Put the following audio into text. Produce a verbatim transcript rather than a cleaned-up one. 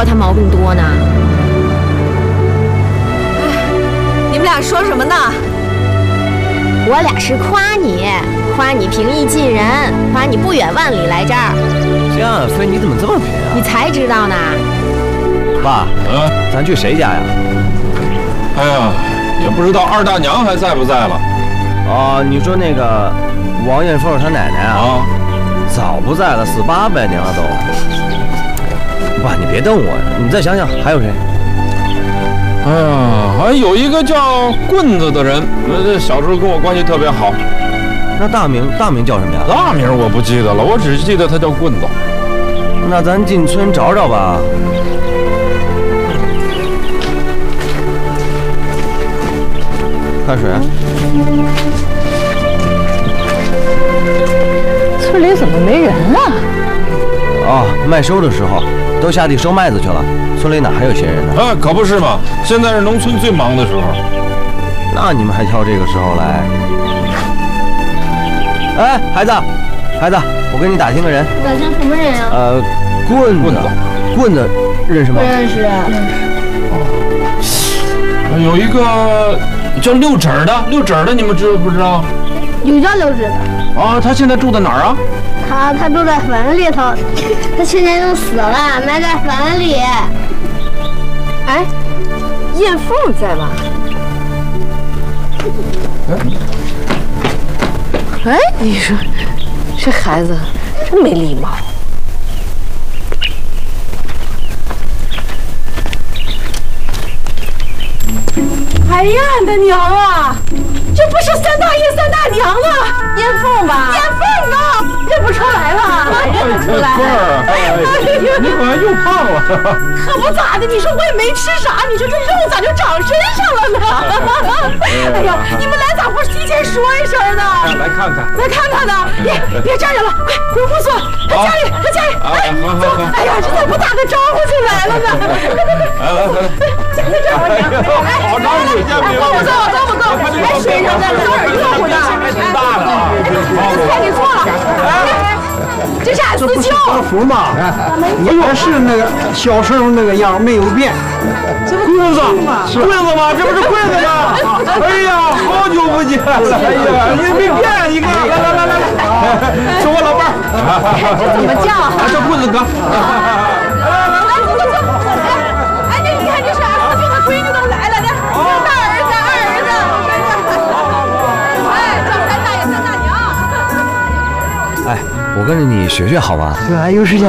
道他毛病多呢。 你们俩说什么呢？ 我俩是夸你，夸你平易近人，夸你不远万里来这儿。 江飞，你怎么这么贫啊？ 你才知道呢。 爸，嗯，咱去谁家呀？ 哎呀，也不知道二大娘还在不在了。 哦，你说那个王艳凤她奶奶啊？啊，早不在了，死八百年了都。爸，你别瞪我呀，你再想想还有谁？ 哎呀，还有一个叫棍子的人，呃，小时候跟我关系特别好。 那大名大名叫什么呀？ 大名我不记得了，我只记得他叫棍子。 那咱进村找找吧。看水。 村里怎么没人啊？ 哦，麦收的时候都下地收麦子去了，村里哪还有闲人呢？ 啊，可不是嘛！现在是农村最忙的时候。 那你们还挑这个时候来？哎，孩子，孩子，我给你打听个人。 打听什么人啊？ 呃，棍子，棍子，认识吗？ 不认识。 哦，有一个叫六指的，六指的，你们知道不知道？ 有叫六指的。 啊，他现在住在哪儿啊？ 他他住在坟里头，他现在都死了，埋在坟里。 哎，艳凤在吗？ 哎，你说这孩子真没礼貌。 哎呀，俺的娘啊！这不是三大爷三大娘啊， 艳凤吧？ 艳凤啊，认不出来了，认不出来。 凤儿，哎呀，你好像又胖了。 可不咋的，你说我也没吃啥，你说这肉咋就长身上了呢？哎呀，你们来咋不提前说一声呢？ 来看看， 来看看呢！别别站着了，快回屋坐。他家里，他家里，哎，走！哎呀，这咋不打个招呼就来了呢？ 来来来， 站在这儿，哎， 好招呼，见面。 够不够？够不够？还水上的，招耳热乎的。 挺大的啊！ 猜你错了，这是俺四舅。 和服嘛，你还是那个小时候那个样，没有变。 棍子，棍子吗？这不是棍子吗？哎呀，好久不见了！哎呀，你没变一个，来来来来来，是我老伴儿。 这怎么叫？ 叫棍子哥。 来，走走走。哎，那你看，这是俺四舅的闺女都来了呢，大儿子、二儿子，哎，叫三大爷、三大娘。 哎，我跟着你学学好吗？ 对，还有时间。